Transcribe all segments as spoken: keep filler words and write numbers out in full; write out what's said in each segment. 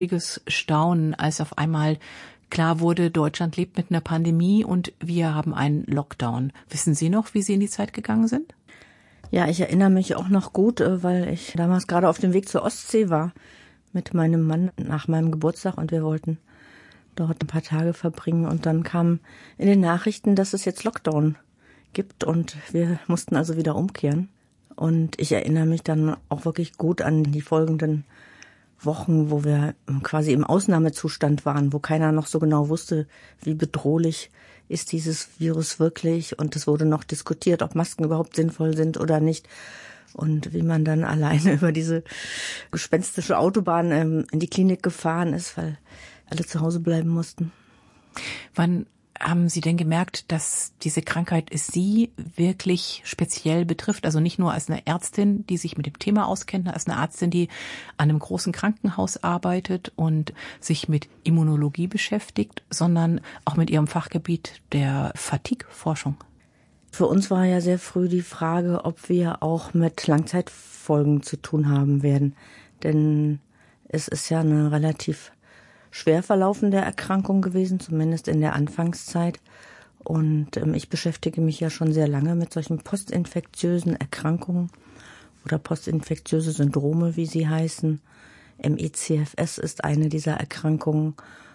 Staunen, als auf einmal klar wurde, Deutschland lebt mit einer Pandemie und wir haben einen Lockdown. Wissen Sie noch, wie Sie in die Zeit gegangen sind? Ja, ich erinnere mich auch noch gut, weil ich damals gerade auf dem Weg zur Ostsee war mit meinem Mann nach meinem Geburtstag und wir wollten dort ein paar Tage verbringen. Und dann kam in den Nachrichten, dass es jetzt Lockdown gibt und wir mussten also wieder umkehren. Und ich erinnere mich dann auch wirklich gut an die folgenden Wochen, wo wir quasi im Ausnahmezustand waren, wo keiner noch so genau wusste, wie bedrohlich ist dieses Virus wirklich. Und es wurde noch diskutiert, ob Masken überhaupt sinnvoll sind oder nicht. Und wie man dann alleine über diese gespenstische Autobahn ähm, in die Klinik gefahren ist, weil alle zu Hause bleiben mussten. Wann haben Sie denn gemerkt, dass diese Krankheit Sie wirklich speziell betrifft? Also nicht nur als eine Ärztin, die sich mit dem Thema auskennt, als eine Ärztin, die an einem großen Krankenhaus arbeitet und sich mit Immunologie beschäftigt, sondern auch mit Ihrem Fachgebiet der Fatigue-Forschung. Für uns war ja sehr früh die Frage, ob wir auch mit Langzeitfolgen zu tun haben werden. Denn es ist ja eine relativ schwer verlaufende Erkrankung gewesen, zumindest in der Anfangszeit. Und ähm, ich beschäftige mich ja schon sehr lange mit solchen postinfektiösen Erkrankungen oder postinfektiöse Syndrome, wie sie heißen. M E C F S ist eine dieser Erkrankungen.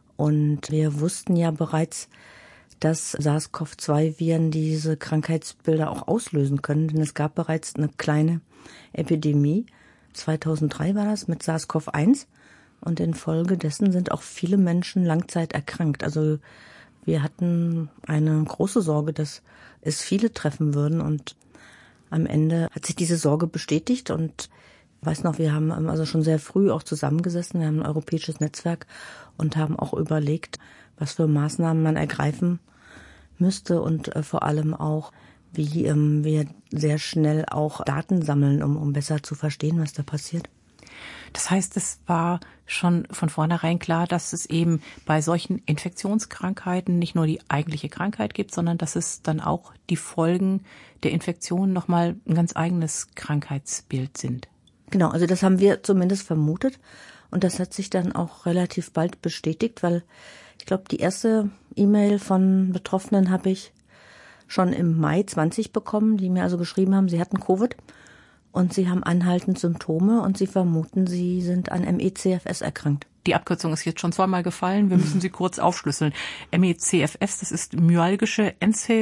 Und wir wussten ja bereits, dass SARS-CoV zwei Viren diese Krankheitsbilder auch auslösen können. Denn es gab bereits eine kleine Epidemie. zweitausenddrei war das mit SARS-CoV eins. Und infolgedessen sind auch viele Menschen Langzeit erkrankt. Also wir hatten eine große Sorge, dass es viele treffen würden. Und am Ende hat sich diese Sorge bestätigt. Und ich weiß noch, wir haben also schon sehr früh auch zusammengesessen. Wir haben ein europäisches Netzwerk und haben auch überlegt, was für Maßnahmen man ergreifen müsste. Und äh, vor allem auch, wie ähm, wir sehr schnell auch Daten sammeln, um, um besser zu verstehen, was da passiert. Das heißt, es war schon von vornherein klar, dass es eben bei solchen Infektionskrankheiten nicht nur die eigentliche Krankheit gibt, sondern dass es dann auch die Folgen der Infektion nochmal ein ganz eigenes Krankheitsbild sind. Genau, also das haben wir zumindest vermutet und das hat sich dann auch relativ bald bestätigt, weil ich glaube, die erste E-Mail von Betroffenen habe ich schon im Mai zwanzig bekommen, die mir also geschrieben haben, sie hatten Covid. Und sie haben anhaltend Symptome und sie vermuten, sie sind an M E C F S erkrankt. Die Abkürzung ist jetzt schon zweimal gefallen. Wir müssen sie kurz aufschlüsseln. M E C F S, das ist myalgische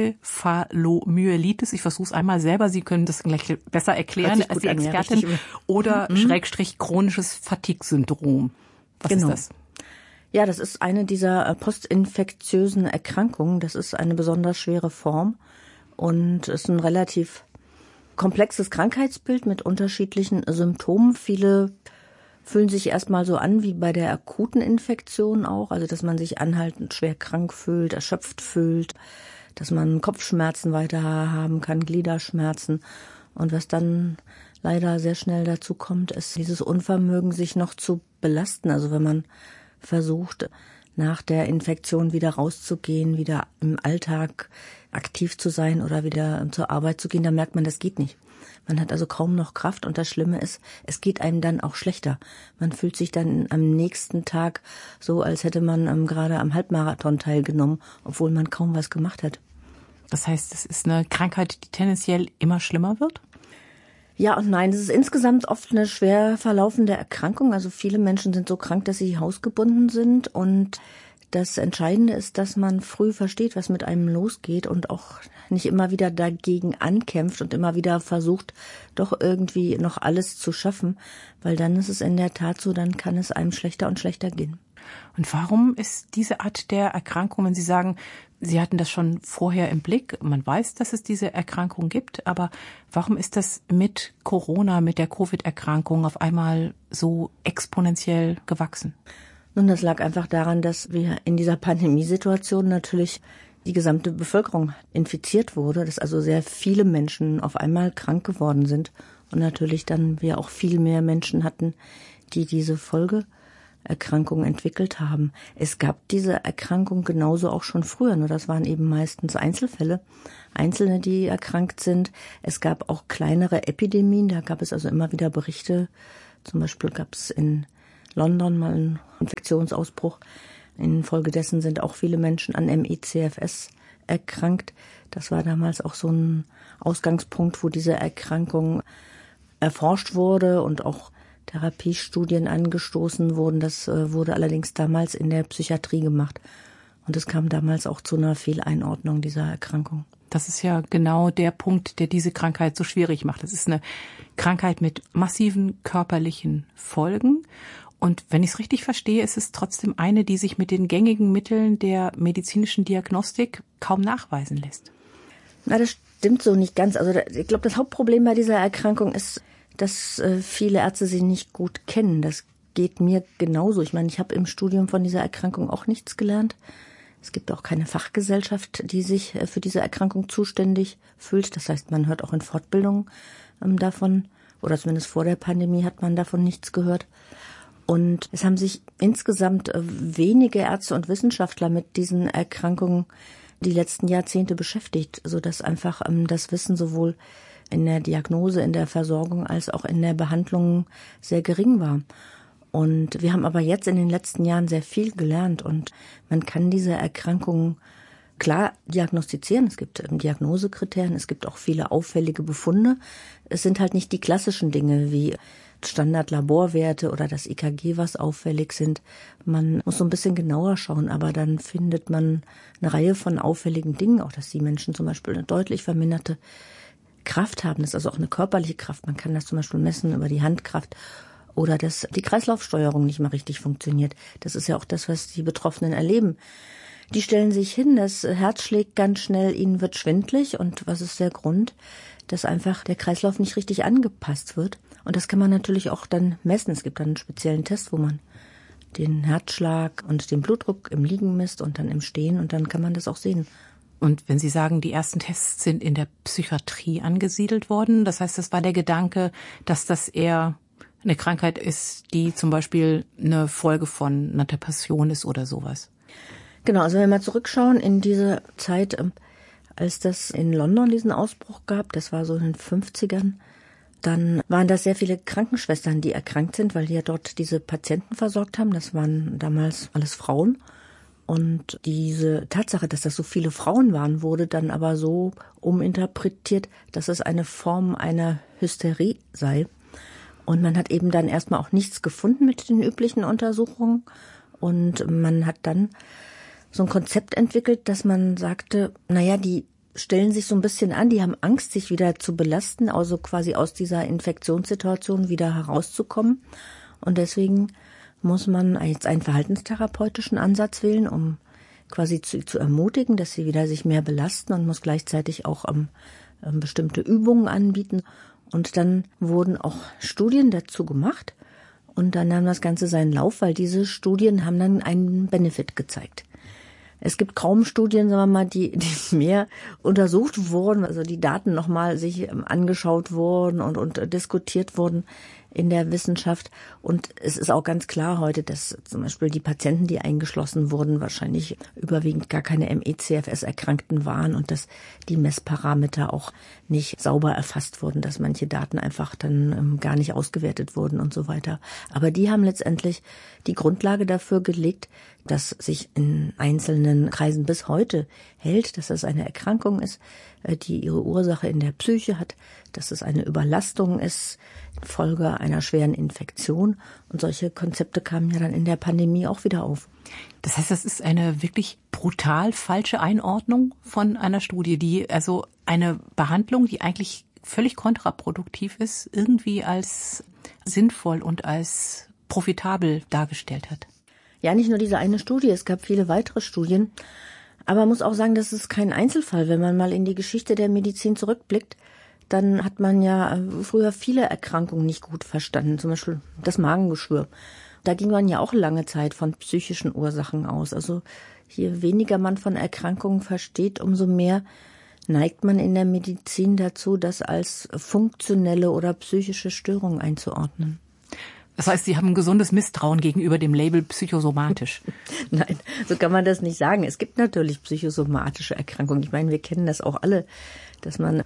Enzephalomyelitis. Ich versuche es einmal selber. Sie können das gleich besser erklären als die Expertin. Ja, oder mhm. Schrägstrich chronisches Fatigue-Syndrom. Was genau. ist das? Ja, das ist eine dieser postinfektiösen Erkrankungen. Das ist eine besonders schwere Form und ist ein relativ komplexes Krankheitsbild mit unterschiedlichen Symptomen. Viele fühlen sich erstmal so an wie bei der akuten Infektion auch, also dass man sich anhaltend schwer krank fühlt, erschöpft fühlt, dass man Kopfschmerzen weiter haben kann, Gliederschmerzen. Und was dann leider sehr schnell dazu kommt, ist dieses Unvermögen, sich noch zu belasten. Also wenn man versucht, nach der Infektion wieder rauszugehen, wieder im Alltag aktiv zu sein oder wieder zur Arbeit zu gehen, dann merkt man, das geht nicht. Man hat also kaum noch Kraft und das Schlimme ist, es geht einem dann auch schlechter. Man fühlt sich dann am nächsten Tag so, als hätte man ähm, gerade am Halbmarathon teilgenommen, obwohl man kaum was gemacht hat. Das heißt, es ist eine Krankheit, die tendenziell immer schlimmer wird? Ja und nein, es ist insgesamt oft eine schwer verlaufende Erkrankung. Also viele Menschen sind so krank, dass sie hausgebunden sind. Und das Entscheidende ist, dass man früh versteht, was mit einem losgeht und auch nicht immer wieder dagegen ankämpft und immer wieder versucht, doch irgendwie noch alles zu schaffen. Weil dann ist es in der Tat so, dann kann es einem schlechter und schlechter gehen. Und warum ist diese Art der Erkrankung, wenn Sie sagen, Sie hatten das schon vorher im Blick, man weiß, dass es diese Erkrankung gibt, aber warum ist das mit Corona, mit der Covid-Erkrankung auf einmal so exponentiell gewachsen? Nun, das lag einfach daran, dass wir in dieser Pandemiesituation natürlich die gesamte Bevölkerung infiziert wurde, dass also sehr viele Menschen auf einmal krank geworden sind und natürlich dann wir auch viel mehr Menschen hatten, die diese Folgeerkrankung entwickelt haben. Es gab diese Erkrankung genauso auch schon früher, nur das waren eben meistens Einzelfälle, Einzelne, die erkrankt sind. Es gab auch kleinere Epidemien, da gab es also immer wieder Berichte. Zum Beispiel gab es in London mal einen Infektionsausbruch. Infolgedessen sind auch viele Menschen an M E C F S erkrankt. Das war damals auch so ein Ausgangspunkt, wo diese Erkrankung erforscht wurde und auch Therapiestudien angestoßen wurden. Das wurde allerdings damals in der Psychiatrie gemacht. Und es kam damals auch zu einer Fehleinordnung dieser Erkrankung. Das ist ja genau der Punkt, der diese Krankheit so schwierig macht. Es ist eine Krankheit mit massiven körperlichen Folgen. Und wenn ich es richtig verstehe, ist es trotzdem eine, die sich mit den gängigen Mitteln der medizinischen Diagnostik kaum nachweisen lässt. Na, das stimmt so nicht ganz. Also ich glaube, das Hauptproblem bei dieser Erkrankung ist, dass äh, viele Ärzte sie nicht gut kennen. Das geht mir genauso. Ich meine, ich habe im Studium von dieser Erkrankung auch nichts gelernt. Es gibt auch keine Fachgesellschaft, die sich äh, für diese Erkrankung zuständig fühlt. Das heißt, man hört auch in Fortbildungen ähm, davon, oder zumindest vor der Pandemie hat man davon nichts gehört. Und es haben sich insgesamt äh, wenige Ärzte und Wissenschaftler mit diesen Erkrankungen die letzten Jahrzehnte beschäftigt, sodass einfach ähm, das Wissen sowohl in der Diagnose, in der Versorgung als auch in der Behandlung sehr gering war. Und wir haben aber jetzt in den letzten Jahren sehr viel gelernt und man kann diese Erkrankung klar diagnostizieren. Es gibt Diagnosekriterien, es gibt auch viele auffällige Befunde. Es sind halt nicht die klassischen Dinge wie Standardlaborwerte oder das E K G, was auffällig sind. Man muss so ein bisschen genauer schauen, aber dann findet man eine Reihe von auffälligen Dingen, auch dass die Menschen zum Beispiel eine deutlich verminderte Kraft haben. Das ist also auch eine körperliche Kraft. Man kann das zum Beispiel messen über die Handkraft. Oder dass die Kreislaufsteuerung nicht mehr richtig funktioniert. Das ist ja auch das, was die Betroffenen erleben. Die stellen sich hin, das Herz schlägt ganz schnell, ihnen wird schwindelig. Und was ist der Grund? Dass einfach der Kreislauf nicht richtig angepasst wird. Und das kann man natürlich auch dann messen. Es gibt dann einen speziellen Test, wo man den Herzschlag und den Blutdruck im Liegen misst und dann im Stehen. Und dann kann man das auch sehen. Und wenn Sie sagen, die ersten Tests sind in der Psychiatrie angesiedelt worden, das heißt, das war der Gedanke, dass das eher eine Krankheit ist, die zum Beispiel eine Folge von einer Depression ist oder sowas. Genau, also wenn wir mal zurückschauen in diese Zeit, als das in London diesen Ausbruch gab, das war so in den fünfzigern, dann waren das sehr viele Krankenschwestern, die erkrankt sind, weil die ja dort diese Patienten versorgt haben. Das waren damals alles Frauen. Und diese Tatsache, dass das so viele Frauen waren, wurde dann aber so uminterpretiert, dass es eine Form einer Hysterie sei. Und man hat eben dann erstmal auch nichts gefunden mit den üblichen Untersuchungen. Und man hat dann so ein Konzept entwickelt, dass man sagte, naja, die stellen sich so ein bisschen an, die haben Angst, sich wieder zu belasten, also quasi aus dieser Infektionssituation wieder herauszukommen. Und deswegen muss man jetzt einen verhaltenstherapeutischen Ansatz wählen, um quasi zu, zu ermutigen, dass sie wieder sich mehr belasten und muss gleichzeitig auch ähm, ähm, bestimmte Übungen anbieten. Und dann wurden auch Studien dazu gemacht und dann nahm das Ganze seinen Lauf, weil diese Studien haben dann einen Benefit gezeigt. Es gibt kaum Studien, sagen wir mal, die, die mehr untersucht wurden, also die Daten nochmal sich angeschaut wurden und, und diskutiert wurden in der Wissenschaft. Und es ist auch ganz klar heute, dass zum Beispiel die Patienten, die eingeschlossen wurden, wahrscheinlich überwiegend gar keine M E C F S-Erkrankten waren und dass die Messparameter auch nicht sauber erfasst wurden, dass manche Daten einfach dann ähm, gar nicht ausgewertet wurden und so weiter. Aber die haben letztendlich die Grundlage dafür gelegt, dass sich in einzelnen Kreisen bis heute hält, dass das eine Erkrankung ist, die ihre Ursache in der Psyche hat, dass es eine Überlastung ist infolge einer schweren Infektion. Und solche Konzepte kamen ja dann in der Pandemie auch wieder auf. Das heißt, das ist eine wirklich brutal falsche Einordnung von einer Studie, die also eine Behandlung, die eigentlich völlig kontraproduktiv ist, irgendwie als sinnvoll und als profitabel dargestellt hat. Ja, nicht nur diese eine Studie, es gab viele weitere Studien. Aber man muss auch sagen, das ist kein Einzelfall. Wenn man mal in die Geschichte der Medizin zurückblickt, dann hat man ja früher viele Erkrankungen nicht gut verstanden. Zum Beispiel das Magengeschwür. Da ging man ja auch lange Zeit von psychischen Ursachen aus. Also je weniger man von Erkrankungen versteht, umso mehr neigt man in der Medizin dazu, das als funktionelle oder psychische Störung einzuordnen. Das heißt, Sie haben ein gesundes Misstrauen gegenüber dem Label psychosomatisch. Nein, so kann man das nicht sagen. Es gibt natürlich psychosomatische Erkrankungen. Ich meine, wir kennen das auch alle, dass man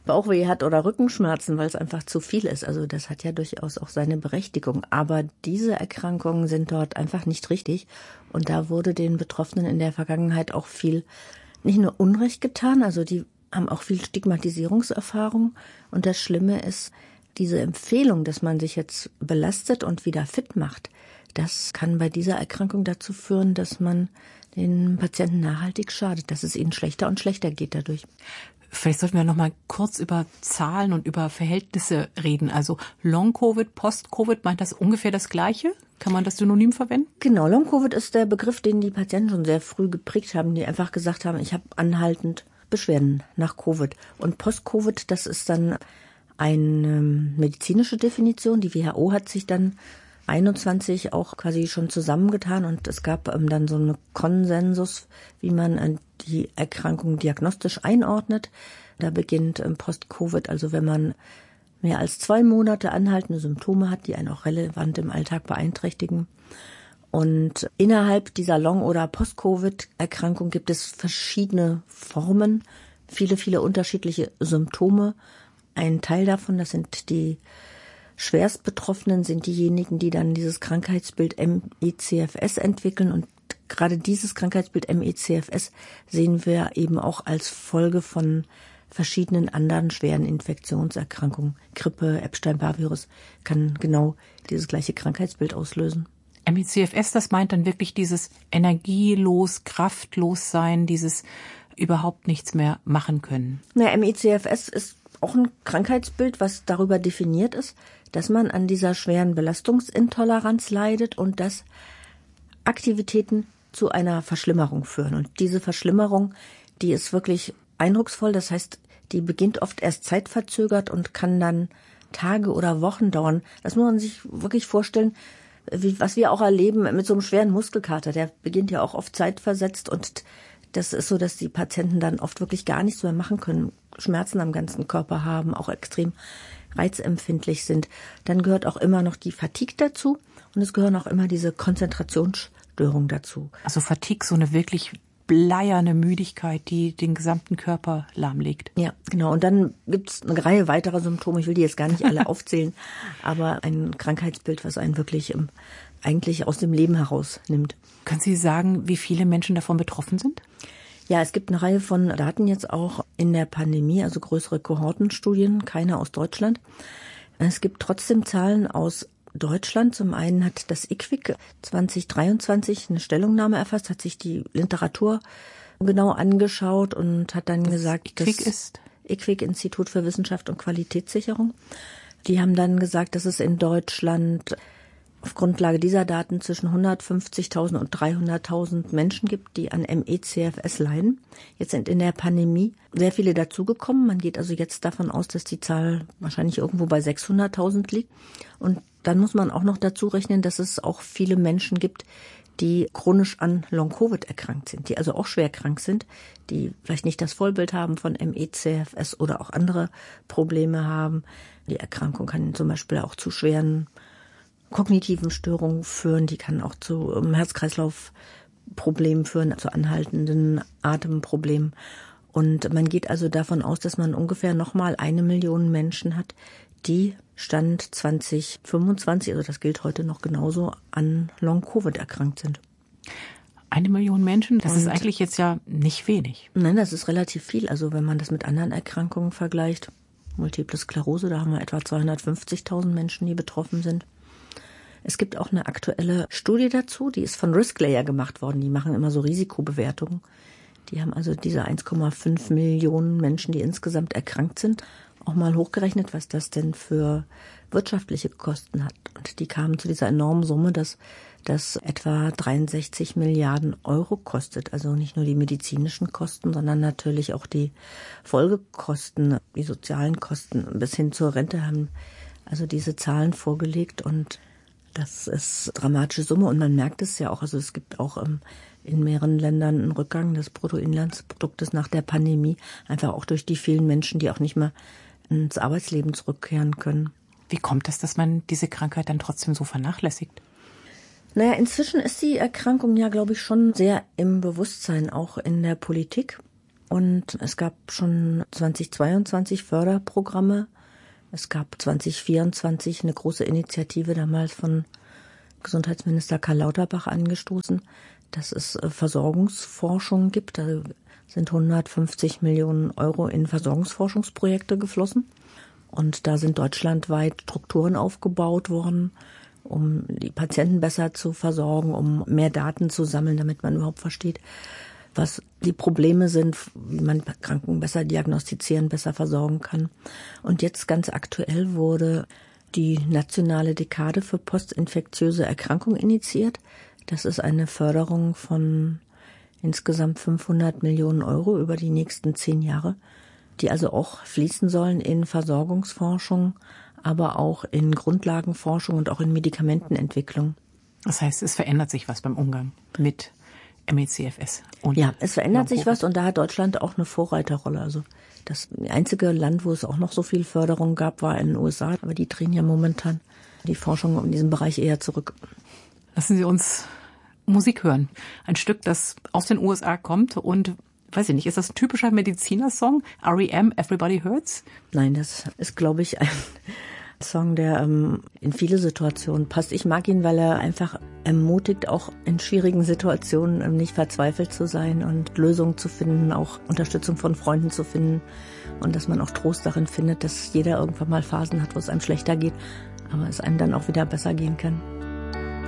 Bauchweh hat oder Rückenschmerzen, weil es einfach zu viel ist. Also das hat ja durchaus auch seine Berechtigung. Aber diese Erkrankungen sind dort einfach nicht richtig. Und da wurde den Betroffenen in der Vergangenheit auch viel, nicht nur Unrecht getan, also die haben auch viel Stigmatisierungserfahrung. Und das Schlimme ist, diese Empfehlung, dass man sich jetzt belastet und wieder fit macht, das kann bei dieser Erkrankung dazu führen, dass man den Patienten nachhaltig schadet, dass es ihnen schlechter und schlechter geht dadurch. Vielleicht sollten wir noch mal kurz über Zahlen und über Verhältnisse reden. Also Long-Covid, Post-Covid, meint das ungefähr das Gleiche? Kann man das Synonym verwenden? Genau, Long-Covid ist der Begriff, den die Patienten schon sehr früh geprägt haben, die einfach gesagt haben, ich habe anhaltend Beschwerden nach Covid. Und Post-Covid, das ist dann eine medizinische Definition. Die W H O hat sich dann einundzwanzig auch quasi schon zusammengetan und es gab ähm, dann so einen Konsensus, wie man äh, die Erkrankung diagnostisch einordnet. Da beginnt ähm, Post-Covid, also wenn man mehr als zwei Monate anhaltende Symptome hat, die einen auch relevant im Alltag beeinträchtigen. Und innerhalb dieser Long- oder Post-Covid-Erkrankung gibt es verschiedene Formen, viele, viele unterschiedliche Symptome. Ein Teil davon, das sind die Schwerstbetroffenen, sind diejenigen, die dann dieses Krankheitsbild M E C F S entwickeln. Und gerade dieses Krankheitsbild M E C F S sehen wir eben auch als Folge von verschiedenen anderen schweren Infektionserkrankungen. Grippe, Epstein-Barr-Virus kann genau dieses gleiche Krankheitsbild auslösen. M E C F S, das meint dann wirklich dieses energielos, kraftlos sein, dieses überhaupt nichts mehr machen können. Na, M E C F S ist auch ein Krankheitsbild, was darüber definiert ist, dass man an dieser schweren Belastungsintoleranz leidet und dass Aktivitäten zu einer Verschlimmerung führen. Und diese Verschlimmerung, die ist wirklich eindrucksvoll. Das heißt, die beginnt oft erst zeitverzögert und kann dann Tage oder Wochen dauern. Das muss man sich wirklich vorstellen, wie, was wir auch erleben mit so einem schweren Muskelkater. Der beginnt ja auch oft zeitversetzt und das ist so, dass die Patienten dann oft wirklich gar nichts mehr machen können, Schmerzen am ganzen Körper haben, auch extrem reizempfindlich sind. Dann gehört auch immer noch die Fatigue dazu und es gehören auch immer diese Konzentrationsstörungen dazu. Also Fatigue, so eine wirklich bleierne Müdigkeit, die den gesamten Körper lahmlegt. Ja, genau. Und dann gibt es eine Reihe weiterer Symptome. Ich will die jetzt gar nicht alle aufzählen, aber ein Krankheitsbild, was einen wirklich im, eigentlich aus dem Leben herausnimmt. Können Sie sagen, wie viele Menschen davon betroffen sind? Ja, es gibt eine Reihe von Daten jetzt auch in der Pandemie, also größere Kohortenstudien, keine aus Deutschland. Es gibt trotzdem Zahlen aus Deutschland. Zum einen hat das I Q W I C zwanzig dreiundzwanzig eine Stellungnahme erfasst, hat sich die Literatur genau angeschaut und hat dann das gesagt, I Q W I C ist I Q W I C, Institut für Wissenschaft und Qualitätssicherung. Die haben dann gesagt, dass es in Deutschland auf Grundlage dieser Daten zwischen hundertfünfzigtausend und dreihunderttausend Menschen gibt, die an M E C F S leiden. Jetzt sind in der Pandemie sehr viele dazugekommen. Man geht also jetzt davon aus, dass die Zahl wahrscheinlich irgendwo bei sechshunderttausend liegt. Und dann muss man auch noch dazu rechnen, dass es auch viele Menschen gibt, die chronisch an Long-Covid erkrankt sind, die also auch schwer krank sind, die vielleicht nicht das Vollbild haben von M E C F S oder auch andere Probleme haben. Die Erkrankung kann zum Beispiel auch zu schweren kognitiven Störungen führen, die kann auch zu um, Herz-Kreislauf-Problemen führen, zu anhaltenden Atemproblemen. Und man geht also davon aus, dass man ungefähr nochmal eine Million Menschen hat, die Stand zwanzig fünfundzwanzig, also das gilt heute noch genauso, an Long-Covid erkrankt sind. Eine Million Menschen, das Und, ist eigentlich jetzt ja nicht wenig. Nein, das ist relativ viel. Also wenn man das mit anderen Erkrankungen vergleicht, Multiple Sklerose, da haben wir etwa zweihundertfünfzigtausend Menschen, die betroffen sind. Es gibt auch eine aktuelle Studie dazu, die ist von Risklayer gemacht worden. Die machen immer so Risikobewertungen. Die haben also diese eins Komma fünf Millionen Menschen, die insgesamt erkrankt sind, auch mal hochgerechnet, was das denn für wirtschaftliche Kosten hat. Und die kamen zu dieser enormen Summe, dass das etwa dreiundsechzig Milliarden Euro kostet. Also nicht nur die medizinischen Kosten, sondern natürlich auch die Folgekosten, die sozialen Kosten bis hin zur Rente haben also diese Zahlen vorgelegt und das ist eine dramatische Summe und man merkt es ja auch, also es gibt auch ähm, in mehreren Ländern einen Rückgang des Bruttoinlandsproduktes nach der Pandemie, einfach auch durch die vielen Menschen, die auch nicht mehr ins Arbeitsleben zurückkehren können. Wie kommt es, dass man diese Krankheit dann trotzdem so vernachlässigt? Naja, inzwischen ist die Erkrankung ja, glaube ich, schon sehr im Bewusstsein, auch in der Politik. Und es gab schon zweitausendzweiundzwanzig Förderprogramme. Es gab zwanzig vierundzwanzig eine große Initiative damals von Gesundheitsminister Karl Lauterbach angestoßen, dass es Versorgungsforschung gibt. Da sind hundertfünfzig Millionen Euro in Versorgungsforschungsprojekte geflossen. Und da sind deutschlandweit Strukturen aufgebaut worden, um die Patienten besser zu versorgen, um mehr Daten zu sammeln, damit man überhaupt versteht, was die Probleme sind, wie man Kranken besser diagnostizieren, besser versorgen kann. Und jetzt ganz aktuell wurde die nationale Dekade für postinfektiöse Erkrankungen initiiert. Das ist eine Förderung von insgesamt fünfhundert Millionen Euro über die nächsten zehn Jahre, die also auch fließen sollen in Versorgungsforschung, aber auch in Grundlagenforschung und auch in Medikamentenentwicklung. Das heißt, es verändert sich was beim Umgang mit M E C F S. Und ja, es verändert sich was und da hat Deutschland auch eine Vorreiterrolle. Also das einzige Land, wo es auch noch so viel Förderung gab, war in den U S A. Aber die drehen ja momentan die Forschung in diesem Bereich eher zurück. Lassen Sie uns Musik hören. Ein Stück, das aus den U S A kommt und, weiß ich nicht, ist das ein typischer Medizinersong? R E M, Everybody Hurts? Nein, das ist, glaube ich, ein Song, der ähm, in viele Situationen passt. Ich mag ihn, weil er einfach ermutigt, auch in schwierigen Situationen ähm, nicht verzweifelt zu sein und Lösungen zu finden, auch Unterstützung von Freunden zu finden und dass man auch Trost darin findet, dass jeder irgendwann mal Phasen hat, wo es einem schlechter geht, aber es einem dann auch wieder besser gehen kann.